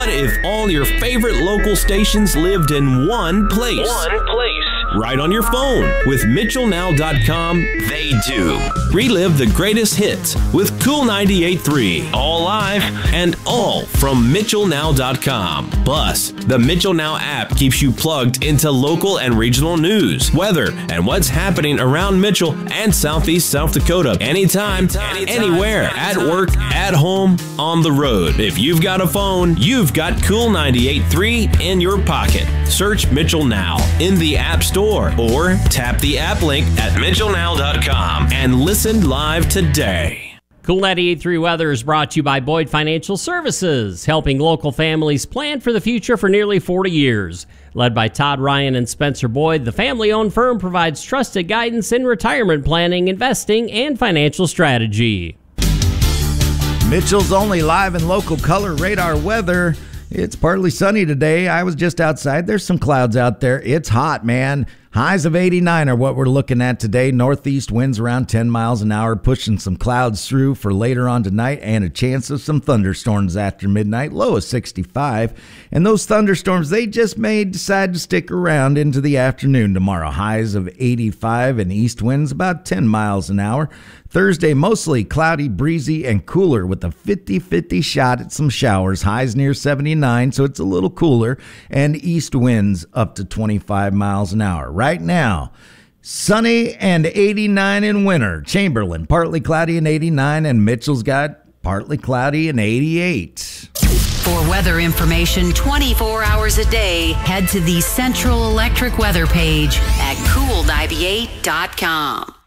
What if all your favorite local stations lived in one place? Right on your phone. With MitchellNow.com, they do. Relive the greatest hits with Cool 98.3, all live and all from MitchellNow.com. Plus, the Mitchell Now app keeps you plugged into local and regional news, weather, and what's happening around Mitchell and Southeast South Dakota. Anytime, anywhere, at work, at home, on the road. If you've got a phone, you've got Cool 98.3 in your pocket. Search Mitchell Now in the App Store or tap the app link at MitchellNow.com and listen live today. Cool 98.3 weather is brought to you by Boyd Financial Services, helping local families plan for the future for nearly 40 years. Led by Todd Ryan and Spencer Boyd, the family-owned firm provides trusted guidance in retirement planning, investing, and financial strategy. Mitchell's only live and local color radar weather. It's partly sunny today. I was just outside. There's some clouds out there. It's hot, man. Highs of 89 are what we're looking at today. Northeast winds around 10 miles an hour, pushing some clouds through for later on tonight and a chance of some thunderstorms after midnight. Low of 65. And those thunderstorms, they just may decide to stick around into the afternoon tomorrow. Highs of 85 and east winds about 10 miles an hour. Thursday, mostly cloudy, breezy, and cooler with a 50-50 shot at some showers. Highs near 79, so it's a little cooler. And east winds up to 25 miles an hour. Right now, sunny and 89 in winter. Chamberlain, partly cloudy and 89, and Mitchell's got partly cloudy and 88. For weather information 24 hours a day, head to the Central Electric weather page at cool98.com.